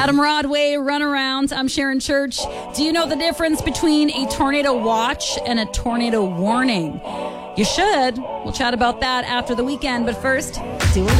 Adam Rodway, Runaround. I'm Sharon Church. Do you know the difference between a tornado watch and a tornado warning? You should. We'll chat about that after the weekend. But first, Dua Lipa.